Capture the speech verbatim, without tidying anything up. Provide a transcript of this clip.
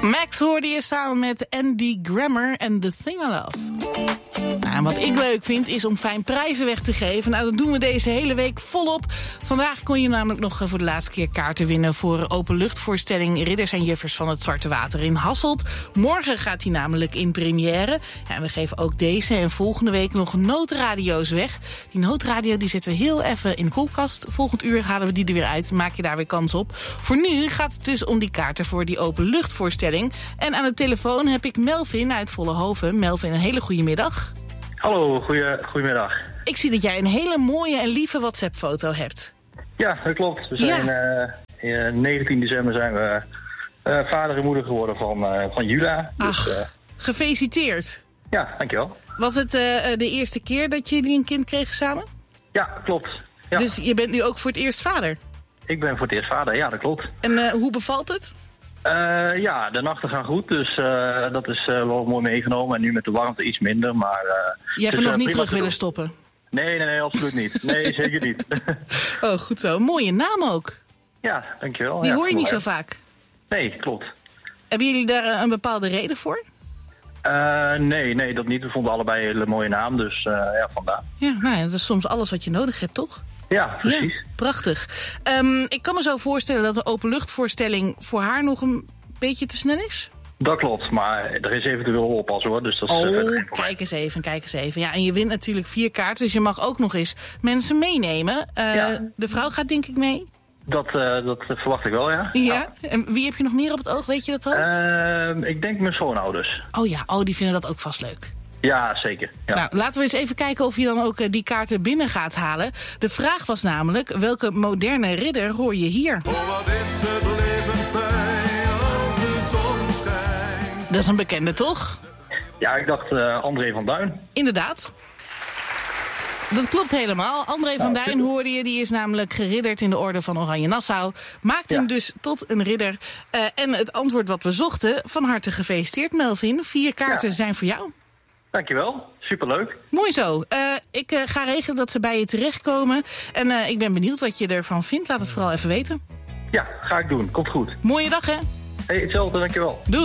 Max hoorde je samen met Andy Grammer en The Thing I Love. Nou, en wat ik leuk vind is om fijn prijzen weg te geven. Nou, dat doen we deze hele week volop. Vandaag kon je namelijk nog voor de laatste keer kaarten winnen voor een openluchtvoorstelling Ridders en Juffers van het Zwarte Water in Hasselt. Morgen gaat hij namelijk in première. Ja, en we geven ook deze en volgende week nog noodradio's weg. Die noodradio die zetten we heel even in de koelkast. Volgend uur halen we die er weer uit. Maak je daar weer kans op. Voor nu gaat het dus om die kaarten voor die openluchtvoorstelling. En aan de telefoon heb ik Melvin uit Vollenhoven. Melvin, een hele goede middag. Hallo, goeie, goedemiddag. Ik zie dat jij een hele mooie en lieve WhatsApp-foto hebt. Ja, dat klopt. We zijn Ja. uh, negentien december zijn we uh, vader en moeder geworden van, uh, van Juda. Ach, dus, uh, gefeliciteerd. ja, dankjewel. Was het uh, de eerste keer dat jullie een kind kregen samen? Ja, klopt. Ja. Dus je bent nu ook voor het eerst vader? Ik ben voor het eerst vader, ja, dat klopt. En uh, hoe bevalt het? Uh, ja, de nachten gaan goed, dus uh, dat is uh, wel mooi meegenomen. En nu met de warmte iets minder, maar... Uh, Je hebt dus, er nog uh, niet prima terug te willen doen. stoppen? Nee, nee, nee, absoluut niet. Nee, zeker niet. Oh, goed zo. Mooie naam ook. Ja, dankjewel. Die ja, hoor je niet zo mooi. vaak. Nee, klopt. Hebben jullie daar uh, een bepaalde reden voor? Uh, nee, nee, dat niet. We vonden allebei een hele mooie naam, dus uh, ja, vandaar. Ja, nou ja, dat is soms alles wat je nodig hebt, toch? Ja, precies. Ja, prachtig. Um, ik kan me zo voorstellen dat de openluchtvoorstelling voor haar nog een beetje te snel is. Dat klopt, maar er is eventueel oppas hoor, dus dat is... Oh, uh, geen probleem. kijk eens even, kijk eens even. Ja, en je wint natuurlijk vier kaarten, dus je mag ook nog eens mensen meenemen. Uh, Ja. De vrouw gaat denk ik mee. Dat, uh, dat verwacht ik wel, ja. Ja. En wie heb je nog meer op het oog, weet je dat al? Uh, ik denk mijn schoonouders. Oh ja, oh, die vinden dat ook vast leuk. Ja, zeker. Ja. Nou, laten we eens even kijken of je dan ook uh, die kaarten binnen gaat halen. De vraag was namelijk, welke moderne ridder hoor je hier? Oh, wat is het leven fijn als de zon schijnt. Dat is een bekende, toch? ja, ik dacht uh, André van Duin. Inderdaad. Dat klopt helemaal. André van Duin hoorde je, die is namelijk geridderd in de orde van Oranje Nassau. Maakt hem Ja. dus tot een ridder. Uh, en het antwoord wat we zochten, van harte gefeliciteerd Melvin. Vier kaarten Ja. zijn voor jou. Dankjewel, superleuk. Mooi zo. Uh, ik uh, ga regelen dat ze bij je terechtkomen. En uh, ik ben benieuwd wat je ervan vindt. Laat het vooral even weten. Ja, ga ik doen. Komt goed. Mooie dag, hè? Hey, hetzelfde, dankjewel. Doei.